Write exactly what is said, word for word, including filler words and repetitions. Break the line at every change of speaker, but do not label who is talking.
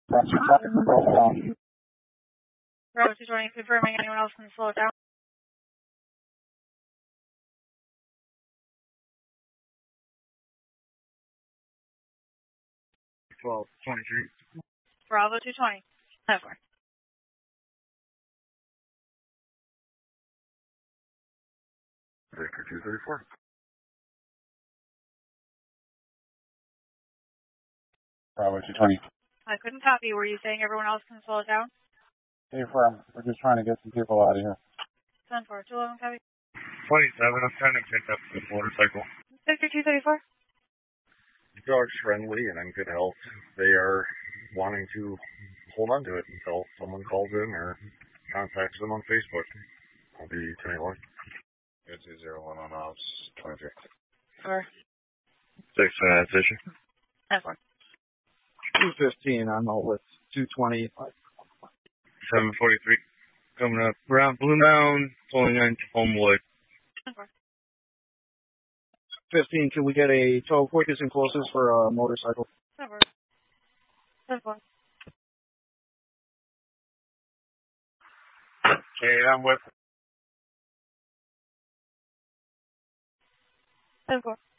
Bravo two twenty, confirming anyone else can slow it down.
twelve twenty-three.
Bravo two twenty. Over.
Victor two thirty-four.
Bravo two twenty.
I couldn't copy. Were you saying everyone else can slow it down?
Hey, firm. We're just trying to get some people out of here.
ten four, two eleven, copy.
twenty-seven, I'm trying to pick up the motorcycle.
Victor two thirty-four.
The dog's friendly and in good health. They are wanting to hold on to it until someone calls in or contacts them on Facebook. I'll be twenty-one. two zero one on ops, twenty-three.
Four.
Six minutes issue.
ten four.
two fifteen, I'm out with two twenty.
seven forty-three. Coming up around Blue Mound, pulling into Homewood.
ten four.
fifteen, can we get a twelve quickest and closest for a motorcycle?
ten four. ten four.
Okay, I'm with
ten four.